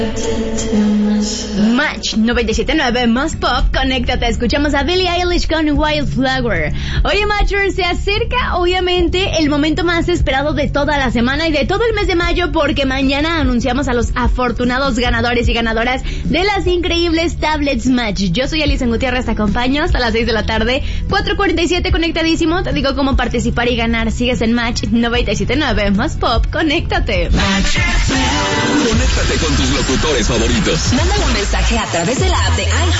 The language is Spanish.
Match 97.9 más pop, conéctate, escuchamos a Billie Eilish con Wildflower. Oye, Matcher, se acerca obviamente el momento más esperado de toda la semana y de todo el mes de mayo, porque mañana anunciamos a los afortunados ganadores y ganadoras de las increíbles tablets Match. Yo soy Alison Gutiérrez, te acompaño hasta las 6 de la tarde, 4:47, conectadísimo, te digo cómo participar y ganar. Sigues en Match 97.9 más pop, conéctate. Conéctate con tus locutores favoritos. Mándale un mensaje a través de la app de iHeart